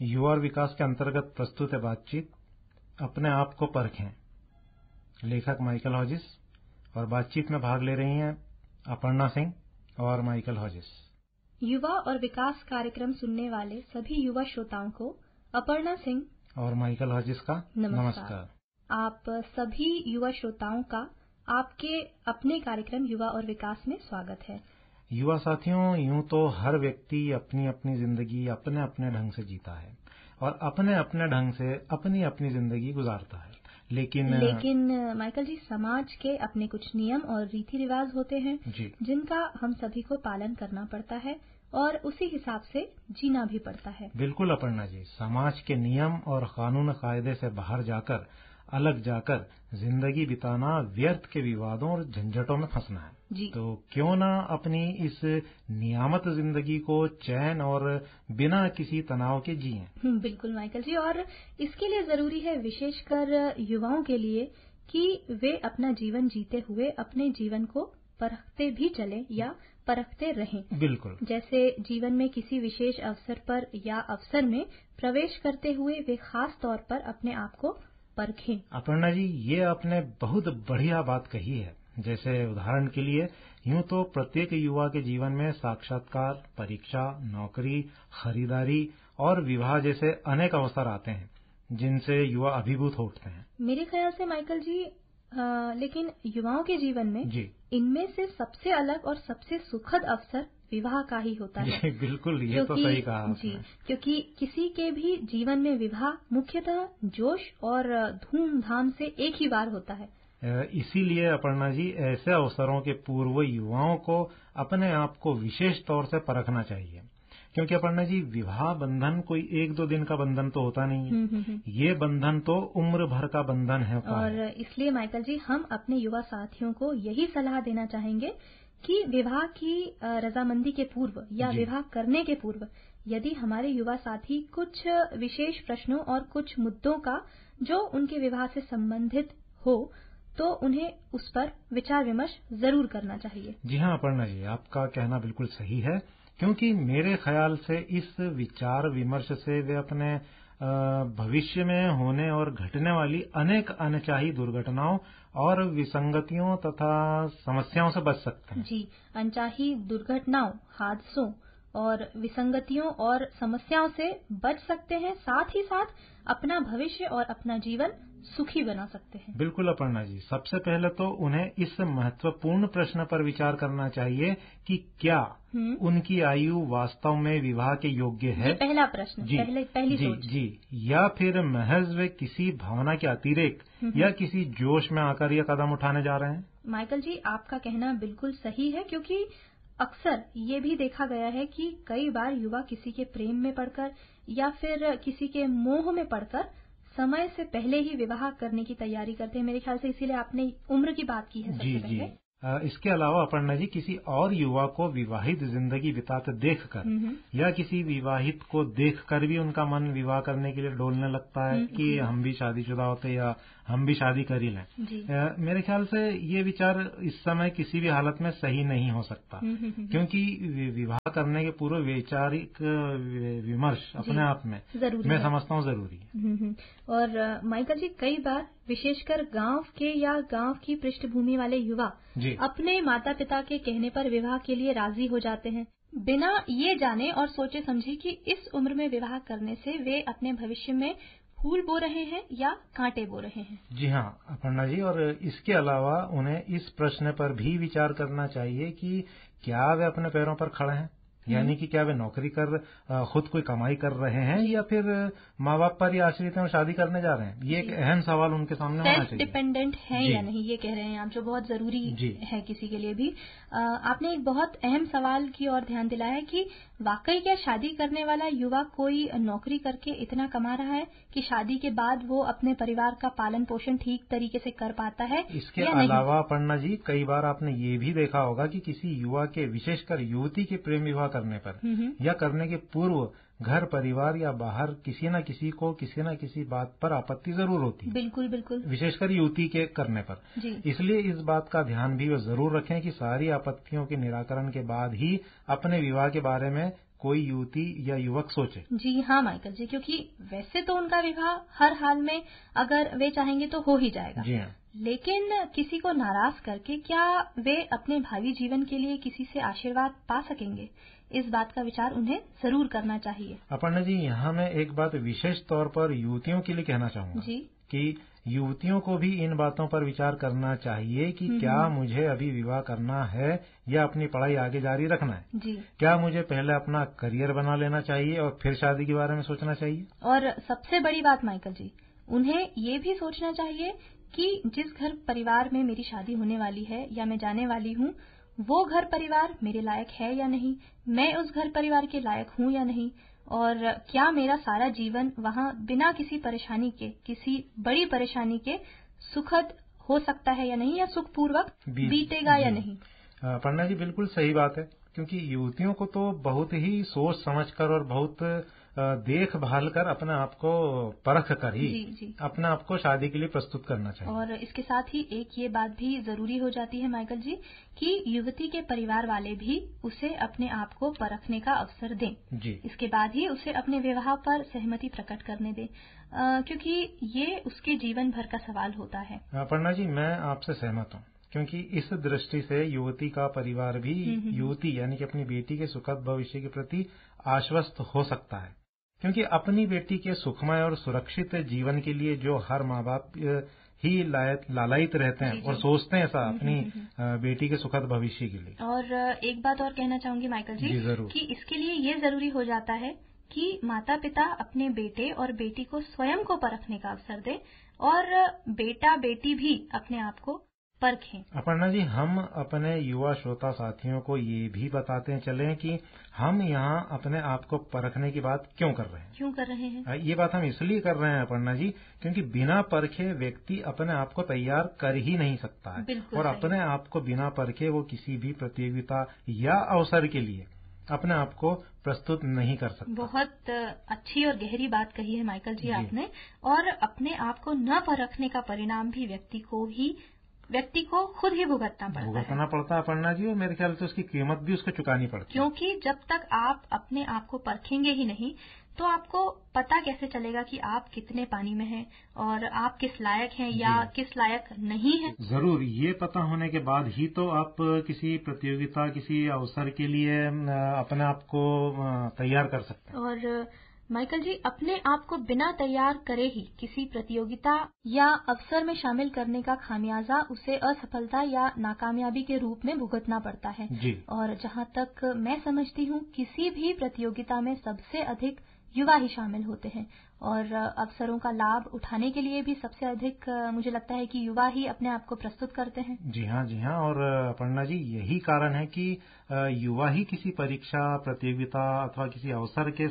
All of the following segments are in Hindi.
युवा और विकास के अंतर्गत प्रस्तुत है बातचीत अपने आप को परखें। लेखक माइकल हॉजिस और बातचीत में भाग ले रही हैं अपर्णा सिंह और माइकल हॉजिस। युवा और विकास कार्यक्रम सुनने वाले सभी युवा श्रोताओं को अपर्णा सिंह और माइकल हॉजिस का नमस्कार। आप सभी युवा श्रोताओं का आपके अपने कार्यक्रम युवा और विकास में स्वागत है। युवा साथियों, यूं तो हर व्यक्ति अपनी अपनी जिंदगी अपने अपने ढंग से जीता है और अपने अपने ढंग से अपनी अपनी जिंदगी गुजारता है, लेकिन माइकल जी, समाज के अपने कुछ नियम और रीति रिवाज होते हैं जिनका हम सभी को पालन करना पड़ता है और उसी हिसाब से जीना भी पड़ता है। बिल्कुल अपर्णा जी, समाज के नियम और कानून कायदे से बाहर जाकर, अलग जाकर जिंदगी बिताना व्यर्थ के विवादों और झंझटों में फंसना है जी। तो क्यों ना अपनी इस नियामत जिंदगी को चैन और बिना किसी तनाव के जिएं। बिल्कुल माइकल जी, और इसके लिए जरूरी है विशेषकर युवाओं के लिए कि वे अपना जीवन जीते हुए अपने जीवन को परखते भी चले या परखते रहें। बिल्कुल। जैसे जीवन में किसी विशेष अवसर पर या अवसर में प्रवेश करते हुए वे खास तौर पर अपने आप को परखें। अपर्णा जी, ये आपने बहुत बढ़िया बात कही है। जैसे उदाहरण के लिए यूं तो प्रत्येक युवा के जीवन में साक्षात्कार, परीक्षा, नौकरी, खरीदारी और विवाह जैसे अनेक अवसर आते हैं जिनसे युवा अभिभूत हो उठते हैं। मेरे ख्याल से माइकल जी, लेकिन युवाओं के जीवन में इनमें से सबसे अलग और सबसे सुखद अवसर विवाह का ही होता है। बिल्कुल, ये तो सही कहा आपने। जी, क्योंकि किसी के भी जीवन में विवाह मुख्यतः जोश और धूमधाम से एक ही बार होता है। इसीलिए अपर्णा जी, ऐसे अवसरों के पूर्व युवाओं को अपने आप को विशेष तौर से परखना चाहिए, क्योंकि अपर्णा जी, विवाह बंधन कोई एक दो दिन का बंधन तो होता नहीं है। ये बंधन तो उम्र भर का बंधन है। और इसलिए माइकल जी, हम अपने युवा साथियों को यही सलाह देना चाहेंगे कि विवाह की रजामंदी के पूर्व या विवाह करने के पूर्व यदि हमारे युवा साथी कुछ विशेष प्रश्नों और कुछ मुद्दों का जो उनके विवाह से संबंधित हो तो उन्हें उस पर विचार विमर्श जरूर करना चाहिए। जी हाँ अपर्णा जी, आपका कहना बिल्कुल सही है, क्योंकि मेरे ख्याल से इस विचार विमर्श से वे अपने भविष्य में होने और घटने वाली अनेक अनचाही दुर्घटनाओं और विसंगतियों तथा समस्याओं से बच सकते हैं। जी, अनचाही दुर्घटनाओं, हादसों और विसंगतियों और समस्याओं से बच सकते हैं, साथ ही साथ अपना भविष्य और अपना जीवन सुखी बना सकते हैं। बिल्कुल अपर्णा जी, सबसे पहले तो उन्हें इस महत्वपूर्ण प्रश्न पर विचार करना चाहिए कि क्या उनकी आयु वास्तव में विवाह के योग्य है। पहला प्रश्न, पहली सोच। जी, या फिर महज वे किसी भावना के अतिरेक या किसी जोश में आकर यह कदम उठाने जा रहे हैं। माइकल जी, आपका कहना बिल्कुल सही है, क्योंकि अक्सर ये भी देखा गया है कि कई बार युवा किसी के प्रेम में पड़कर या फिर किसी के मोह में पड़कर समय से पहले ही विवाह करने की तैयारी करते हैं। मेरे ख्याल से इसीलिए आपने उम्र की बात की है सबसे पहले। इसके अलावा अपर्णा जी, किसी और युवा को विवाहित जिंदगी बिताते देखकर या किसी विवाहित को देखकर भी उनका मन विवाह करने के लिए डोलने लगता है कि हम भी शादीशुदा होते या हम भी शादी कर ही लें। मेरे ख्याल से ये विचार इस समय किसी भी हालत में सही नहीं हो सकता, क्योंकि विवाह करने के पूर्व वैचारिक विमर्श अपने आप में मैं समझता हूँ जरूरी है। और माइकल जी, कई बार विशेषकर गांव के या गांव की पृष्ठभूमि वाले युवा अपने माता पिता के कहने पर विवाह के लिए राजी हो जाते हैं, बिना ये जाने और सोचे समझे कि इस उम्र में विवाह करने से वे अपने भविष्य में फूल बो रहे हैं या कांटे बो रहे हैं। जी हाँ अपर्णा जी, और इसके अलावा उन्हें इस प्रश्न पर भी विचार करना चाहिए कि क्या वे अपने पैरों पर खड़े हैं, यानी कि क्या वे नौकरी कर खुद कोई कमाई कर रहे हैं या फिर माँ बाप पर ही आश्रित हैं और शादी करने जा रहे हैं। ये एक अहम सवाल उनके सामने होना चाहिए। सेल्फ डिपेंडेंट है या नहीं, ये कह रहे हैं आप, जो बहुत जरूरी है किसी के लिए भी। आपने एक बहुत अहम सवाल की ओर ध्यान दिलाया है कि वाकई क्या शादी करने वाला युवा कोई नौकरी करके इतना कमा रहा है कि शादी के बाद वो अपने परिवार का पालन पोषण ठीक तरीके से कर पाता है। इसके अलावा अपर्णा जी, कई बार आपने ये भी देखा होगा कि किसी युवा के, विशेषकर युवती के प्रेम विवाह करने पर या करने के पूर्व घर परिवार या बाहर किसी न किसी को किसी न किसी बात पर आपत्ति जरूर होती है। बिल्कुल बिल्कुल, विशेषकर युवती के करने पर। इसलिए इस बात का ध्यान भी वो जरूर रखें कि सारी आपत्तियों के निराकरण के बाद ही अपने विवाह के बारे में कोई युवती या युवक सोचे। जी हाँ माइकल जी, क्योंकि वैसे तो उनका विवाह हर हाल में अगर वे चाहेंगे तो हो ही जाएगा। जी हाँ। लेकिन किसी को नाराज करके क्या वे अपने भावी जीवन के लिए किसी से आशीर्वाद पा सकेंगे? इस बात का विचार उन्हें जरूर करना चाहिए। अपर्णा जी, यहाँ मैं एक बात विशेष तौर पर युवतियों के लिए कहना चाहूंगा जी। कि युवतियों को भी इन बातों पर विचार करना चाहिए कि क्या मुझे अभी विवाह करना है या अपनी पढ़ाई आगे जारी रखना है। जी। क्या मुझे पहले अपना करियर बना लेना चाहिए और फिर शादी के बारे में सोचना चाहिए। और सबसे बड़ी बात माइकल जी, उन्हें ये भी सोचना चाहिए कि जिस घर परिवार में मेरी शादी होने वाली है या मैं जाने वाली हूँ, वो घर परिवार मेरे लायक है या नहीं, मैं उस घर परिवार के लायक हूँ या नहीं, और क्या मेरा सारा जीवन वहाँ बिना किसी परेशानी के, किसी बड़ी परेशानी के सुखद हो सकता है या नहीं, या सुखपूर्वक बीतेगा या नहीं। अपर्णा जी, बिल्कुल सही बात है, क्योंकि युवतियों को तो बहुत ही सोच समझकर और बहुत देखभाल कर अपने आप को परख कर ही अपने आप को शादी के लिए प्रस्तुत करना चाहिए। और इसके साथ ही एक ये बात भी जरूरी हो जाती है माइकल जी कि युवती के परिवार वाले भी उसे अपने आप को परखने का अवसर दें। जी। इसके बाद ही उसे अपने विवाह पर सहमति प्रकट करने दें, क्योंकि ये उसके जीवन भर का सवाल होता है। अपर्णा जी, मैं आपसे सहमत हूँ, क्योंकि इस दृष्टि से युवती का परिवार भी युवती यानी कि अपनी बेटी के सुखद भविष्य के प्रति आश्वस्त हो सकता है, क्योंकि अपनी बेटी के सुखमय और सुरक्षित जीवन के लिए जो हर माँ बाप ही लालायित रहते हैं और सोचते हैं ऐसा अपनी बेटी के सुखद भविष्य के लिए। और एक बात और कहना चाहूंगी माइकल जी, कि इसके लिए ये जरूरी हो जाता है कि माता पिता अपने बेटे और बेटी को स्वयं को परखने का अवसर दें और बेटा बेटी भी अपने आप को परखें। अपर्णा जी, हम अपने युवा श्रोता साथियों को ये भी बताते चलें कि हम यहाँ अपने आप को परखने की बात क्यों कर रहे हैं। ये बात हम इसलिए कर रहे हैं अपर्णा जी, क्योंकि बिना परखे व्यक्ति अपने आप को तैयार कर ही नहीं सकता है, और अपने आप को बिना परखे वो किसी भी प्रतियोगिता या अवसर के लिए अपने आप को प्रस्तुत नहीं कर सकता। बहुत अच्छी और गहरी बात कही है माइकल जी आपने। और अपने आप को न परखने का परिणाम भी व्यक्ति को खुद ही भुगतना पड़ता है अपर्णा जी, और मेरे ख्याल से उसकी कीमत भी उसको चुकानी पड़ती है, क्योंकि जब तक आप अपने आप को परखेंगे ही नहीं तो आपको पता कैसे चलेगा कि आप कितने पानी में हैं और आप किस लायक हैं या किस लायक नहीं हैं। जरूर ये पता होने के बाद ही तो आप किसी प्रतियोगिता, किसी अवसर के लिए अपने आप को तैयार कर सकते हैं। और माइकल जी, अपने आप को बिना तैयार करे ही किसी प्रतियोगिता या अवसर में शामिल करने का खामियाजा उसे असफलता या नाकामयाबी के रूप में भुगतना पड़ता है। जी। और जहाँ तक मैं समझती हूँ, किसी भी प्रतियोगिता में सबसे अधिक युवा ही शामिल होते हैं और अवसरों का लाभ उठाने के लिए भी सबसे अधिक मुझे लगता है कि युवा ही अपने आप को प्रस्तुत करते हैं। जी हाँ। और अपर्णा जी, यही कारण है कि युवा ही किसी परीक्षा, प्रतियोगिता अथवा किसी अवसर के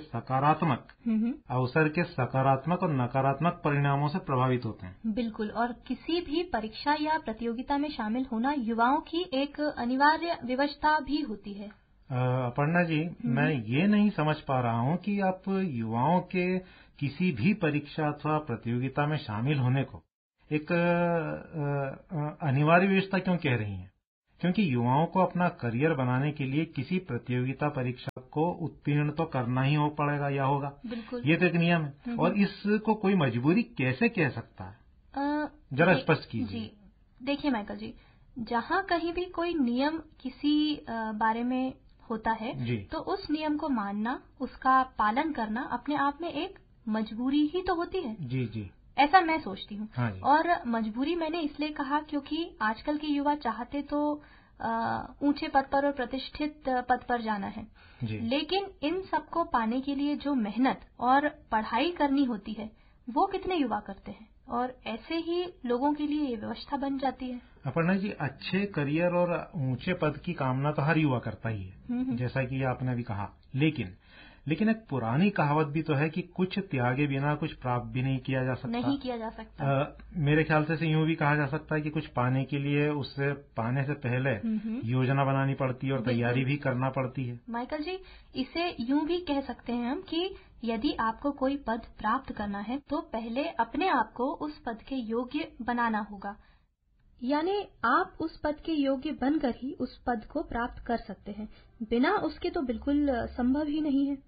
सकारात्मक और नकारात्मक परिणामों से प्रभावित होते हैं। बिल्कुल। और किसी भी परीक्षा या प्रतियोगिता में शामिल होना युवाओं की एक अनिवार्य विवशता भी होती है। अपर्णा जी, मैं ये नहीं समझ पा रहा हूँ कि आप युवाओं के किसी भी परीक्षा अथवा प्रतियोगिता में शामिल होने को एक अनिवार्य व्यवस्था क्यों कह रही हैं, क्योंकि युवाओं को अपना करियर बनाने के लिए किसी प्रतियोगिता परीक्षा को उत्तीर्ण तो करना ही होगा। बिल्कुल। ये तो एक नियम है, और इसको कोई मजबूरी कैसे कह सकता है, जरा स्पष्ट कीजिए। जी देखिए माइकल जी, जहाँ कहीं भी कोई नियम किसी बारे में होता है तो उस नियम को मानना, उसका पालन करना अपने आप में एक मजबूरी ही तो होती है। जी। ऐसा मैं सोचती हूँ। हाँ। और मजबूरी मैंने इसलिए कहा क्योंकि आजकल के युवा चाहते तो ऊंचे पद पर और प्रतिष्ठित पद पर जाना है, लेकिन इन सबको पाने के लिए जो मेहनत और पढ़ाई करनी होती है वो कितने युवा करते हैं, और ऐसे ही लोगों के लिए ये व्यवस्था बन जाती है। अपर्णा जी, अच्छे करियर और ऊंचे पद की कामना तो हर युवा करता ही है, जैसा कि आपने भी कहा, लेकिन एक पुरानी कहावत भी तो है कि कुछ त्यागे बिना कुछ प्राप्त भी नहीं किया जा सकता। मेरे ख्याल से यूं भी कहा जा सकता है कि कुछ पाने के लिए उससे पाने से पहले योजना बनानी पड़ती है और तैयारी भी करना पड़ती है। माइकल जी, इसे यूं भी कह सकते हैं हम कि यदि आपको कोई पद प्राप्त करना है तो पहले अपने आप को उस पद के योग्य बनाना होगा। यानी आप उस पद के योग्य बनकर ही उस पद को प्राप्त कर सकते हैं, बिना उसके तो बिल्कुल संभव ही नहीं है।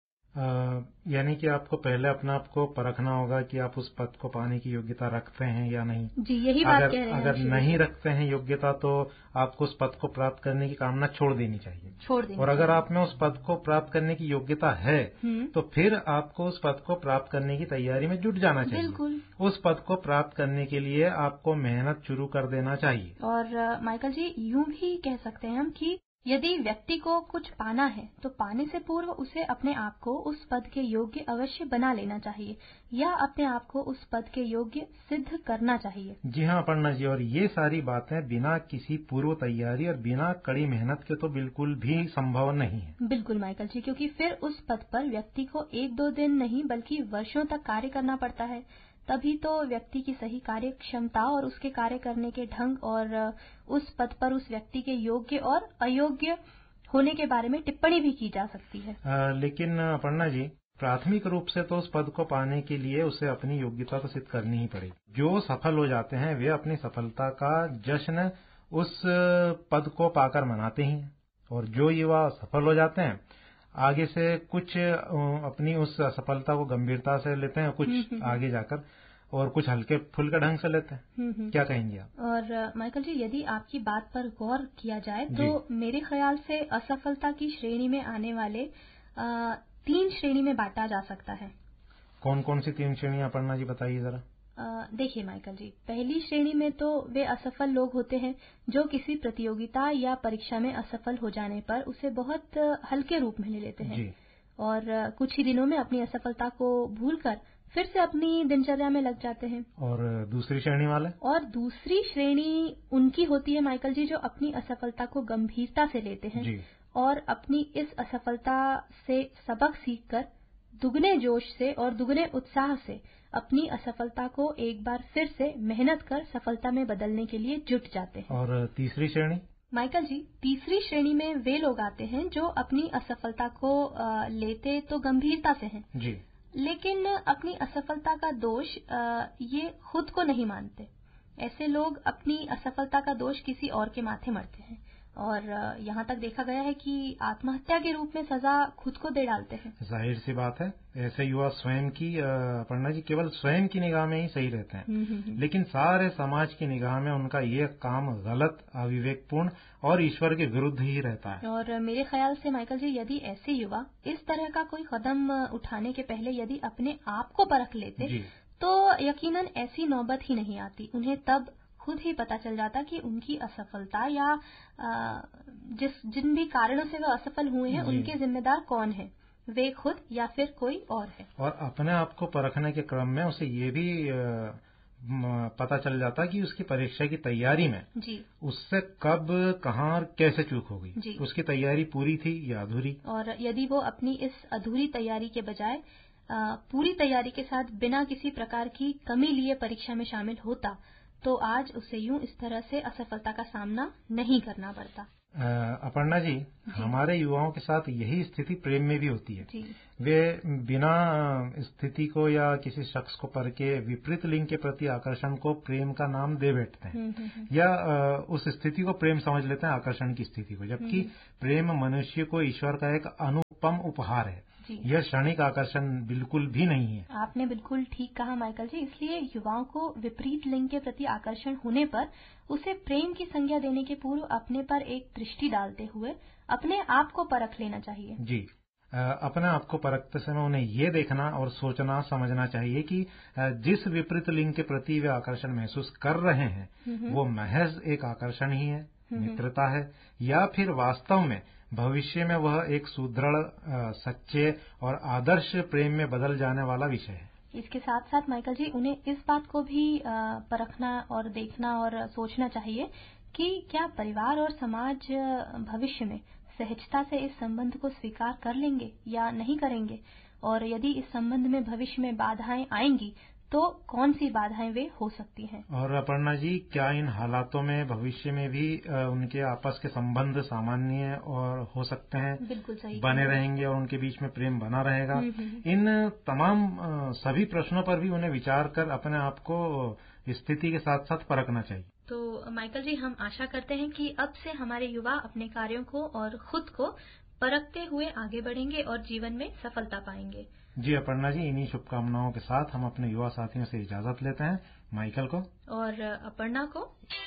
यानी कि आपको पहले अपने आप को परखना होगा कि आप उस पद को पाने की योग्यता रखते हैं या नहीं। जी, यही बात कह रहे हैं। अगर नहीं रखते हैं योग्यता तो आपको उस पद को प्राप्त करने की कामना छोड़ देनी चाहिए। और अगर आप में उस पद को प्राप्त करने की योग्यता है तो फिर आपको उस पद को प्राप्त करने की तैयारी में जुट जाना चाहिए। बिल्कुल। उस पद को प्राप्त करने के लिए आपको मेहनत शुरू कर देना चाहिए। और माइकल जी, यूं भी कह सकते हैं हम कि यदि व्यक्ति को कुछ पाना है तो पाने से पूर्व उसे अपने आप को उस पद के योग्य अवश्य बना लेना चाहिए या अपने आप को उस पद के योग्य सिद्ध करना चाहिए। जी हाँ अपर्णा जी, और ये सारी बातें बिना किसी पूर्व तैयारी और बिना कड़ी मेहनत के तो बिल्कुल भी संभव नहीं है। बिल्कुल माइकल जी, क्योंकि फिर उस पद पर व्यक्ति को 1-2 दिन नहीं बल्कि वर्षों तक कार्य करना पड़ता है। तभी तो व्यक्ति की सही कार्य क्षमता और उसके कार्य करने के ढंग और उस पद पर उस व्यक्ति के योग्य और अयोग्य होने के बारे में टिप्पणी भी की जा सकती है। लेकिन अपर्णा जी, प्राथमिक रूप से तो उस पद को पाने के लिए उसे अपनी योग्यता तो सिद्ध करनी ही पड़ेगी। जो सफल हो जाते हैं वे अपनी सफलता का जश्न उस पद को पाकर मनाते ही हैं, और जो युवा सफल हो जाते हैं आगे से कुछ अपनी उस असफलता को गंभीरता से लेते हैं, कुछ आगे जाकर और कुछ हल्के फुल्के ढंग से लेते हैं। क्या कहेंगे आप? और माइकल जी, यदि आपकी बात पर गौर किया जाए तो मेरे ख्याल से असफलता की श्रेणी में आने वाले 3 श्रेणी में बांटा जा सकता है। कौन कौन सी 3 श्रेणियां अपर्णा जी, बताइए जरा। देखिए माइकल जी, पहली श्रेणी में तो वे असफल लोग होते हैं जो किसी प्रतियोगिता या परीक्षा में असफल हो जाने पर उसे बहुत हल्के रूप में ले लेते हैं और कुछ ही दिनों में अपनी असफलता को भूलकर फिर से अपनी दिनचर्या में लग जाते हैं। और दूसरी श्रेणी वाले? और दूसरी श्रेणी उनकी होती है माइकल जी जो अपनी असफलता को गंभीरता से लेते हैं और अपनी इस असफलता से सबक सीखकर दुगने जोश से और दुगने उत्साह से अपनी असफलता को एक बार फिर से मेहनत कर सफलता में बदलने के लिए जुट जाते हैं। और तीसरी श्रेणी? माइकल जी, तीसरी श्रेणी में वे लोग आते हैं जो अपनी असफलता को लेते तो गंभीरता से हैं जी, लेकिन अपनी असफलता का दोष ये खुद को नहीं मानते। ऐसे लोग अपनी असफलता का दोष किसी और के माथे मढ़ते हैं और यहाँ तक देखा गया है कि आत्महत्या के रूप में सजा खुद को दे डालते हैं। जाहिर सी बात है, ऐसे युवा स्वयं की अपर्णा जी केवल स्वयं की निगाह में ही सही रहते हैं, लेकिन सारे समाज की निगाह में उनका ये काम गलत, अविवेकपूर्ण और ईश्वर के विरुद्ध ही रहता है। और मेरे ख्याल से माइकल जी, यदि ऐसे युवा इस तरह का कोई कदम उठाने के पहले यदि अपने आप को परख लेते तो यकीनन ऐसी नौबत ही नहीं आती। उन्हें तब खुद ही पता चल जाता कि उनकी असफलता या जिन भी कारणों से वो असफल हुए हैं उनके जिम्मेदार कौन है, वे खुद या फिर कोई और है। और अपने आप को परखने के क्रम में उसे ये भी पता चल जाता कि उसकी परीक्षा की तैयारी में उससे कब, कहां और कैसे चूक हो गई, उसकी तैयारी पूरी थी या अधूरी। और यदि वो अपनी इस अधूरी तैयारी के बजाय पूरी तैयारी के साथ बिना किसी प्रकार की कमी लिए परीक्षा में शामिल होता तो आज उसे यूं इस तरह से असफलता का सामना नहीं करना पड़ता। अपर्णा जी, हमारे युवाओं के साथ यही स्थिति प्रेम में भी होती है। वे बिना स्थिति को या किसी शख्स को परखे विपरीत लिंग के प्रति आकर्षण को प्रेम का नाम दे बैठते हैं या उस स्थिति को प्रेम समझ लेते हैं, आकर्षण की स्थिति को, जबकि प्रेम मनुष्य को ईश्वर का एक अनुपम उपहार है। यह क्षणिक आकर्षण बिल्कुल भी नहीं है। आपने बिल्कुल ठीक कहा माइकल जी, इसलिए युवाओं को विपरीत लिंग के प्रति आकर्षण होने पर उसे प्रेम की संज्ञा देने के पूर्व अपने पर एक दृष्टि डालते हुए अपने आप को परख लेना चाहिए। जी, अपने आप को परखते समय उन्हें ये देखना और सोचना समझना चाहिए कि जिस विपरीत लिंग के प्रति वे आकर्षण महसूस कर रहे हैं वो महज एक आकर्षण ही है, मित्रता है, या फिर वास्तव में भविष्य में वह एक सुदृढ़, सच्चे और आदर्श प्रेम में बदल जाने वाला विषय है। इसके साथ साथ माइकल जी, उन्हें इस बात को भी परखना और देखना और सोचना चाहिए कि क्या परिवार और समाज भविष्य में सहजता से इस संबंध को स्वीकार कर लेंगे या नहीं करेंगे, और यदि इस संबंध में भविष्य में बाधाएं आएंगी तो कौन सी बाधाएं वे हो सकती हैं। और अपर्णा जी, क्या इन हालातों में भविष्य में भी उनके आपस के संबंध सामान्य और हो सकते हैं? बिल्कुल सही, बने रहेंगे और उनके बीच में प्रेम बना रहेगा। इन तमाम सभी प्रश्नों पर भी उन्हें विचार कर अपने आप को स्थिति के साथ साथ परखना चाहिए। तो माइकल जी, हम आशा करते हैं कि अब से हमारे युवा अपने कार्यों को और खुद को परखते हुए आगे बढ़ेंगे और जीवन में सफलता पाएंगे। जी अपर्णा जी, इन्हीं शुभकामनाओं के साथ हम अपने युवा साथियों से इजाजत लेते हैं। माइकल को और अपर्णा को